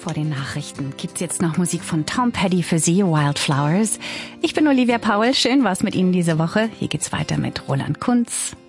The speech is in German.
Vor den Nachrichten gibt's jetzt noch Musik von Tom Petty für Sie, Wildflowers. Ich bin Olivia Powell, schön war's mit Ihnen diese Woche. Hier geht's weiter mit Roland Kunz.